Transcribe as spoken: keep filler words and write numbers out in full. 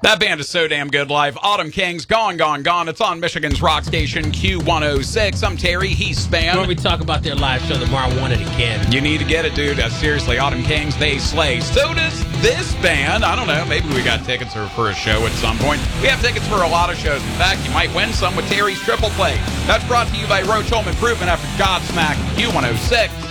That band is so damn good live. Autumn Kings, Gone, Gone, Gone. It's on Michigan's rock station, Q one oh six. I'm Terry, he's Span. When we talk about their live show tomorrow, I want it again. You need to get it, dude. Uh, seriously, Autumn Kings, they slay. So does this band. I don't know. Maybe we got tickets for a show at some point. We have tickets for a lot of shows. In fact, you might win some with Terry's Triple Play. That's brought to you by Roach Home Improvement after Godsmack, Q one oh six.